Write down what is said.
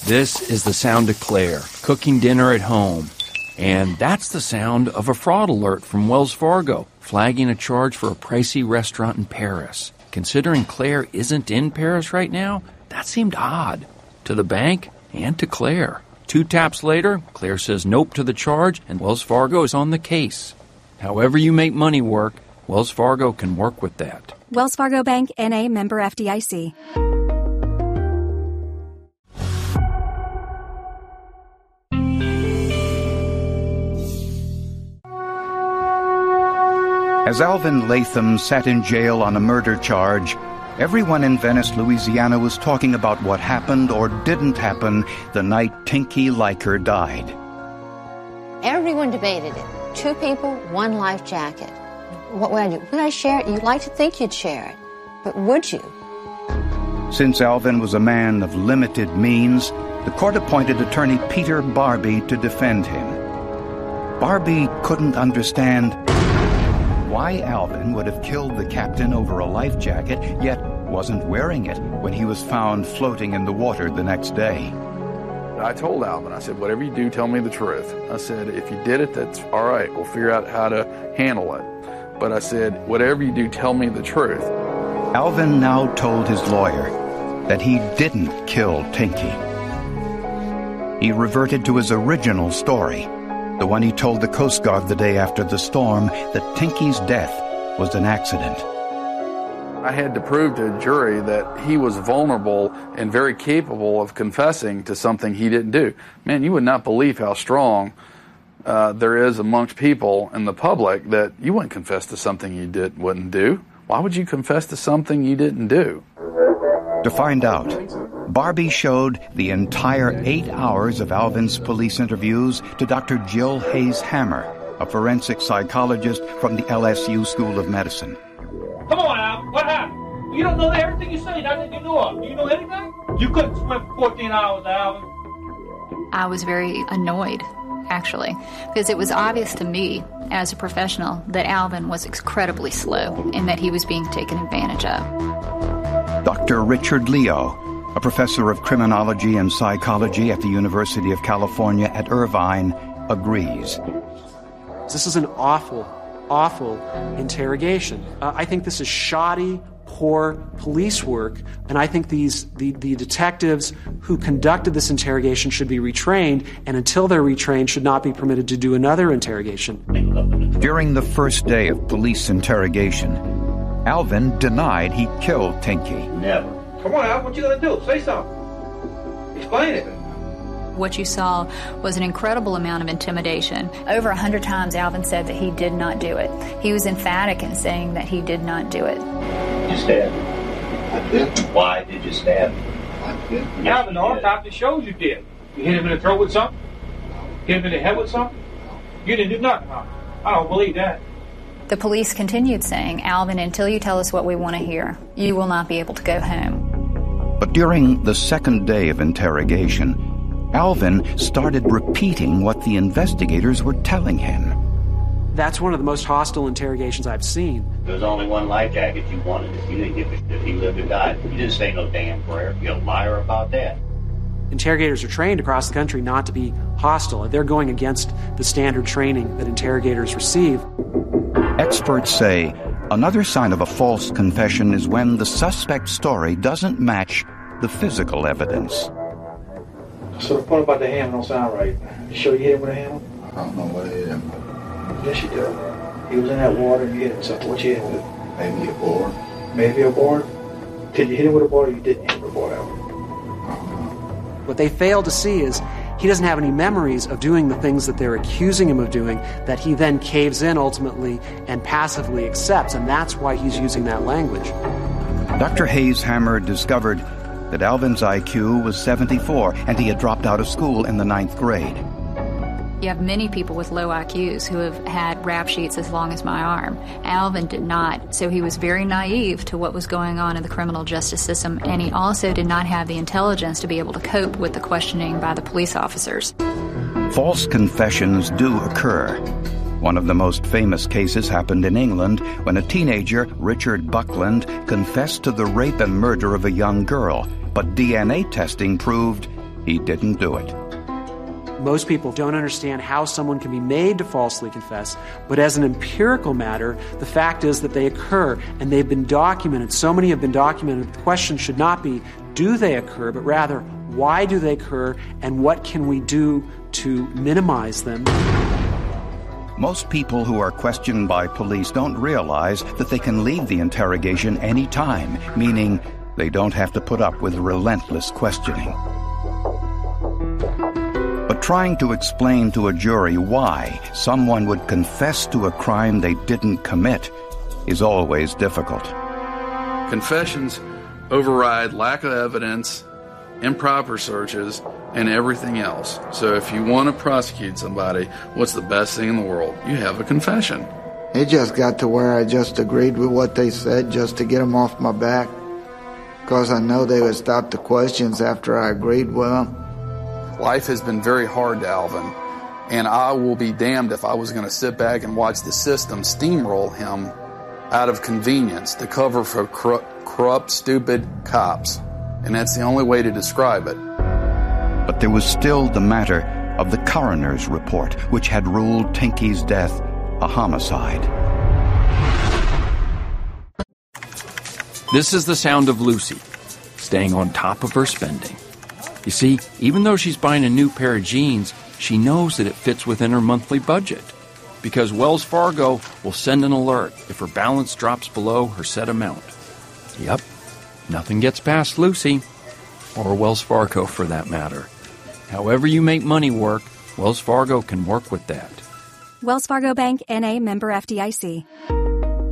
This is the sound of Claire, cooking dinner at home. And that's the sound of a fraud alert from Wells Fargo, flagging a charge for a pricey restaurant in Paris. Considering Claire isn't in Paris right now, that seemed odd. To the bank and to Claire. 2 taps later, Claire says nope to the charge, and Wells Fargo is on the case. However you make money work, Wells Fargo can work with that. Wells Fargo Bank, N.A., member FDIC. As Alvin Latham sat in jail on a murder charge, everyone in Venice, Louisiana was talking about what happened or didn't happen the night Tinky Liker died. Everyone debated it. 2 people, 1 life jacket. What would I do? Would I share it? You'd like to think you'd share it, but would you? Since Alvin was a man of limited means, the court appointed attorney Peter Barbee to defend him. Barbee couldn't understand why Alvin would have killed the captain over a life jacket, yet wasn't wearing it when he was found floating in the water the next day. I told Alvin, I said, whatever you do, tell me the truth. I said, if you did it, that's all right. We'll figure out how to handle it. But I said, whatever you do, tell me the truth. Alvin now told his lawyer that he didn't kill Tinky. He reverted to his original story, the one he told the Coast Guard the day after the storm, that Tinky's death was an accident. I had to prove to a jury that he was vulnerable and very capable of confessing to something he didn't do. Man, you would not believe how strong there is amongst people in the public that you wouldn't confess to something you wouldn't do. Why would you confess to something you didn't do? To find out, Barbee showed the entire 8 hours of Alvin's police interviews to Dr. Jill Hayes-Hammer, a forensic psychologist from the LSU School of Medicine. Come on, Alvin, what happened? You don't know everything you say, nothing you know of. Do you know anything? You couldn't swim for 14 hours, Alvin. I was very annoyed, actually, because it was obvious to me as a professional that Alvin was incredibly slow and that he was being taken advantage of. Dr. Richard Leo, a professor of criminology and psychology at the University of California at Irvine, agrees. This is an awful interrogation. I think this is shoddy, poor police work, and I think the detectives who conducted this interrogation should be retrained, and until they're retrained, should not be permitted to do another interrogation. During the first day of police interrogation, Alvin denied he killed Tinky. Never. Come on, Alvin, what you gonna do? Say something. Explain it. What you saw was an incredible amount of intimidation. Over 100 times Alvin said that he did not do it. He was emphatic in saying that he did not do it. You stabbed him. I did. Why did you stab him? I did. Alvin, the autopsy shows you did. You hit him in the throat with something? Hit him in the head with something? You didn't do nothing, huh? I don't believe that. The police continued saying, Alvin, until you tell us what we want to hear, you will not be able to go home. But during the second day of interrogation, Alvin started repeating what the investigators were telling him. That's one of the most hostile interrogations I've seen. There was only 1 life jacket you wanted. You didn't give a shit if he lived or died. You didn't say no damn prayer. You're a liar about that. Interrogators are trained across the country not to be hostile. They're going against the standard training that interrogators receive. Experts say another sign of a false confession is when the suspect's story doesn't match the physical evidence. So the point about the hammer don't sound right. You sure you hit him with a hammer? I don't know what hit him. Yes, you do. He was in that water and you hit him. So what you hit him with? Maybe a board. Maybe a board? Did you hit him with a board or you didn't hit him with a board, Alvin? What they fail to see is he doesn't have any memories of doing the things that they're accusing him of doing that he then caves in ultimately and passively accepts, and that's why he's using that language. Dr. Hayes-Hammer discovered that Alvin's IQ was 74 and he had dropped out of school in the 9th grade. You have many people with low IQs who have had rap sheets as long as my arm. Alvin did not, so he was very naive to what was going on in the criminal justice system, and he also did not have the intelligence to be able to cope with the questioning by the police officers. False confessions do occur. One of the most famous cases happened in England when a teenager, Richard Buckland, confessed to the rape and murder of a young girl, but DNA testing proved he didn't do it. Most people don't understand how someone can be made to falsely confess, but as an empirical matter, the fact is that they occur, and they've been documented. So many have been documented. The question should not be, do they occur, but rather, why do they occur, and what can we do to minimize them? Most people who are questioned by police don't realize that they can leave the interrogation any time, meaning they don't have to put up with relentless questioning. But trying to explain to a jury why someone would confess to a crime they didn't commit is always difficult. Confessions override lack of evidence, improper searches, and everything else. So if you want to prosecute somebody, what's the best thing in the world? You have a confession. It just got to where I just agreed with what they said just to get them off my back. Because I know they would stop the questions after I agreed with them. Life has been very hard to Alvin, and I will be damned if I was going to sit back and watch the system steamroll him out of convenience to cover for corrupt, stupid cops. And that's the only way to describe it. But there was still the matter of the coroner's report, which had ruled Tinky's death a homicide. This is the sound of Lucy, staying on top of her spending. You see, even though she's buying a new pair of jeans, she knows that it fits within her monthly budget. Because Wells Fargo will send an alert if her balance drops below her set amount. Yep, nothing gets past Lucy, or Wells Fargo for that matter. However you make money work, Wells Fargo can work with that. Wells Fargo Bank, N.A., member FDIC.